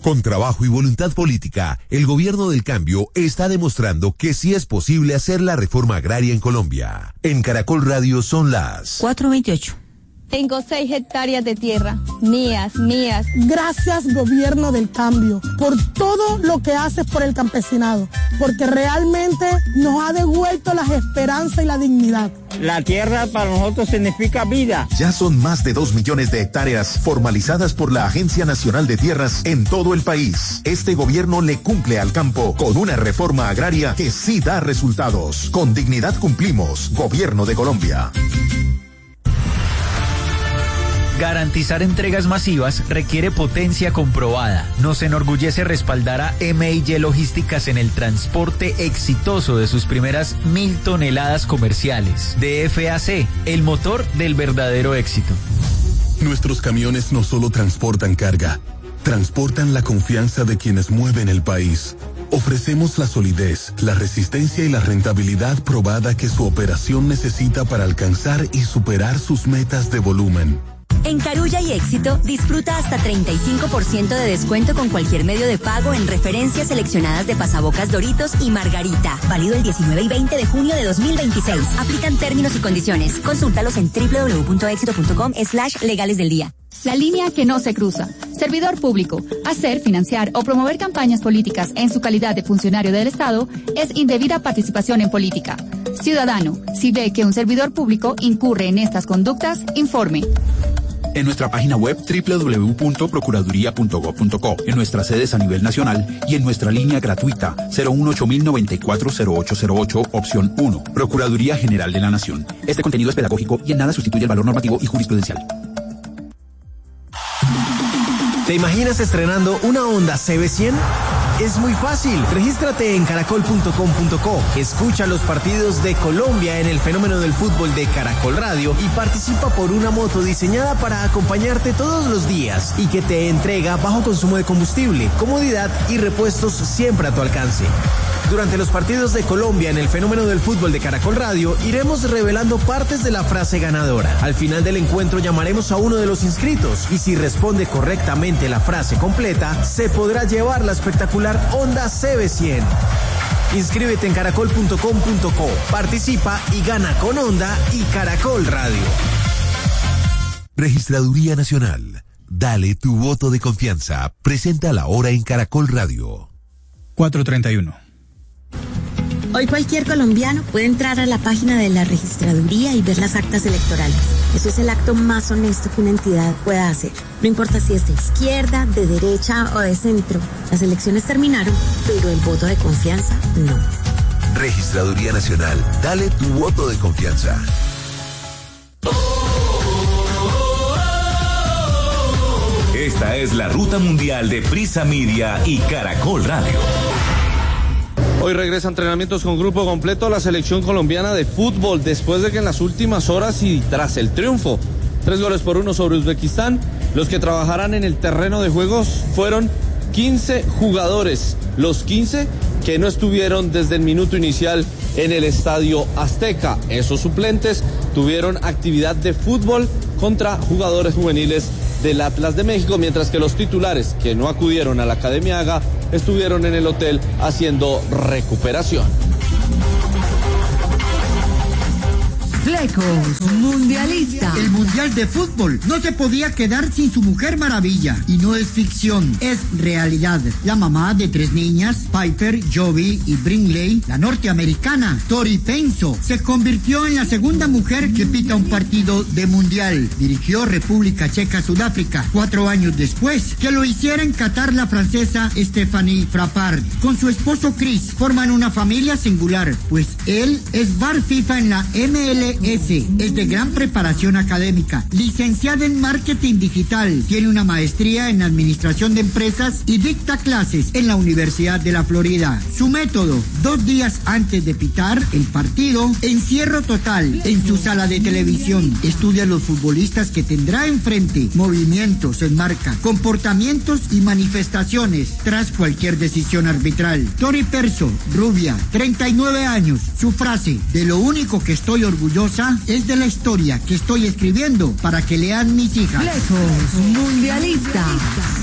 Con trabajo y voluntad política, el gobierno del cambio está demostrando que sí es posible hacer la reforma agraria en Colombia. En Caracol Radio son las 4:28. Tengo 6 hectáreas de tierra, mías. Gracias, gobierno del cambio, por todo lo que haces por el campesinado, porque realmente nos ha devuelto la esperanza y la dignidad. La tierra para nosotros significa vida. Ya son más de 2 millones de hectáreas formalizadas por la Agencia Nacional de Tierras en todo el país. Este gobierno le cumple al campo con una reforma agraria que sí da resultados. Con dignidad cumplimos. Gobierno de Colombia. Garantizar entregas masivas requiere potencia comprobada. Nos enorgullece respaldar a M&Y Logísticas en el transporte exitoso de sus primeras 1.000 toneladas comerciales. DFAC, el motor del verdadero éxito. Nuestros camiones no solo transportan carga, transportan la confianza de quienes mueven el país. Ofrecemos la solidez, la resistencia y la rentabilidad probada que su operación necesita para alcanzar y superar sus metas de volumen. En Carulla y Éxito, disfruta hasta 35% de descuento con cualquier medio de pago en referencias seleccionadas de Pasabocas Doritos y Margarita. Válido el 19 y 20 de junio de 2026. Aplican términos y condiciones. Consúltalos en www.exito.com/legales del día. La línea que no se cruza. Servidor público. Hacer, financiar o promover campañas políticas en su calidad de funcionario del Estado es indebida participación en política. Ciudadano, si ve que un servidor público incurre en estas conductas, informe. En nuestra página web www.procuraduría.gov.co, en nuestras sedes a nivel nacional y en nuestra línea gratuita 018-094-0808, opción 1, Procuraduría General de la Nación. Este contenido es pedagógico y en nada sustituye el valor normativo y jurisprudencial. ¿Te imaginas estrenando una Honda CB100? Es muy fácil. Regístrate en caracol.com.co. Escucha los partidos de Colombia en el fenómeno del fútbol de Caracol Radio y participa por una moto diseñada para acompañarte todos los días y que te entrega bajo consumo de combustible, comodidad y repuestos siempre a tu alcance. Durante los partidos de Colombia en el fenómeno del fútbol de Caracol Radio, iremos revelando partes de la frase ganadora. Al final del encuentro llamaremos a uno de los inscritos y si responde correctamente la frase completa, se podrá llevar la espectacular Honda CB100. Inscríbete en caracol.com.co, participa y gana con Honda y Caracol Radio. Registraduría Nacional. Dale tu voto de confianza. Presenta la hora en Caracol Radio. 4:31. Hoy cualquier colombiano puede entrar a la página de la registraduría y ver las actas electorales. Eso es el acto más honesto que una entidad pueda hacer. No importa si es de izquierda, de derecha o de centro. Las elecciones terminaron, pero el voto de confianza no. Registraduría Nacional. Dale tu voto de confianza. Esta es la ruta mundial de Prisa Media y Caracol Radio. Hoy regresa a entrenamientos con grupo completo a la selección colombiana de fútbol después de que en las últimas horas y tras el triunfo 3-1 sobre Uzbekistán, los que trabajarán en el terreno de juegos fueron 15 jugadores, los 15 que no estuvieron desde el minuto inicial en el Estadio Azteca. Esos suplentes tuvieron actividad de fútbol contra jugadores juveniles del Atlas de México, mientras que los titulares que no acudieron a la Academia Haga estuvieron en el hotel haciendo recuperación. Flecos, mundialista. El Mundial de Fútbol no se podía quedar sin su Mujer Maravilla. Y no es ficción, es realidad. La mamá de 3 niñas, Piper, Jovi y Brinley, la norteamericana Tori Penso, se convirtió en la segunda mujer que pita un partido de Mundial. Dirigió República Checa, Sudáfrica, 4 años después que lo hiciera en Qatar la francesa Stephanie Frappard. Con su esposo Chris forman una familia singular, pues él es VAR FIFA en la MLS. Es de gran preparación académica, licenciada en marketing digital, tiene una maestría en administración de empresas y dicta clases en la Universidad de la Florida. Su método: 2 días antes de pitar el partido, encierro total en su sala de televisión. Estudia a los futbolistas que tendrá enfrente, movimientos, enmarca, comportamientos y manifestaciones tras cualquier decisión arbitral. Tori Perso, rubia, 39 años. Su frase: de lo único que estoy orgullosa es de la historia que estoy escribiendo para que lean mis hijas. Flecos, mundialista.